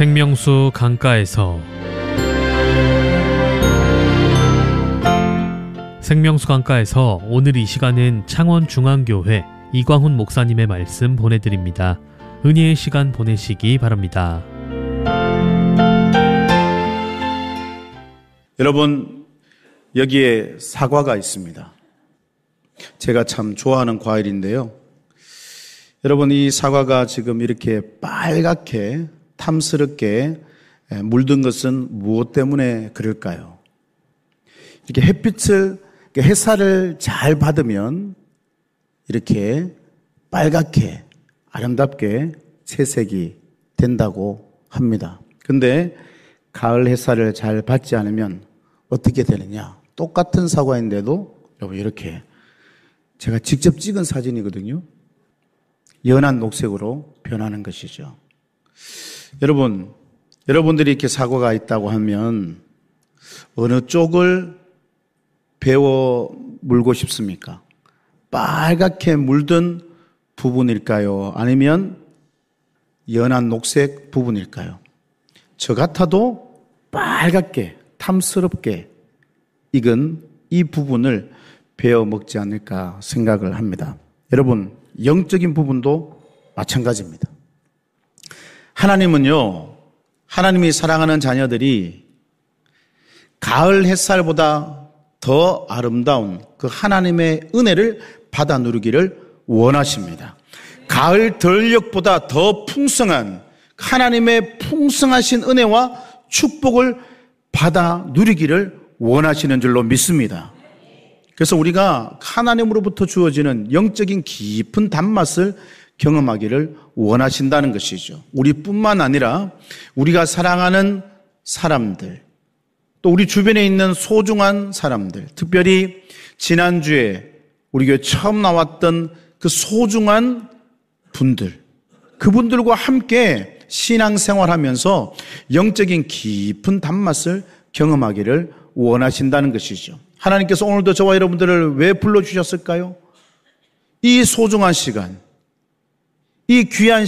생명수 강가에서 생명수 강가에서 오늘 이 시간은 창원중앙교회 이광훈 목사님의 말씀 보내드립니다. 은혜의 시간 보내시기 바랍니다. 여러분, 여기에 사과가 있습니다. 제가 참 좋아하는 과일인데요. 여러분, 이 사과가 지금 이렇게 빨갛게 탐스럽게 물든 것은 무엇 때문에 그럴까요? 이렇게 햇살을 잘 받으면 이렇게 빨갛게 아름답게 채색이 된다고 합니다. 근데 가을 햇살을 잘 받지 않으면 어떻게 되느냐? 똑같은 사과인데도 이렇게 제가 직접 찍은 사진이거든요. 연한 녹색으로 변하는 것이죠. 여러분들이 이렇게 사과가 있다고 하면 어느 쪽을 베어 물고 싶습니까? 빨갛게 물든 부분일까요? 아니면 연한 녹색 부분일까요? 저 같아도 빨갛게 탐스럽게 익은 이 부분을 베어 먹지 않을까 생각을 합니다. 여러분, 영적인 부분도 마찬가지입니다. 하나님이 사랑하는 자녀들이 가을 햇살보다 더 아름다운 그 하나님의 은혜를 받아 누리기를 원하십니다. 가을 들녘보다 더 풍성한 하나님의 풍성하신 은혜와 축복을 받아 누리기를 원하시는 줄로 믿습니다. 그래서 우리가 하나님으로부터 주어지는 영적인 깊은 단맛을 경험하기를 원하신다는 것이죠. 우리뿐만 아니라 우리가 사랑하는 사람들, 또 우리 주변에 있는 소중한 사람들, 특별히 지난주에 우리 교회 처음 나왔던 그 소중한 분들, 그분들과 함께 신앙생활하면서 영적인 깊은 단맛을 경험하기를 원하신다는 것이죠. 하나님께서 오늘도 저와 여러분들을 왜 불러주셨을까요? 이 소중한 시간, 이 귀한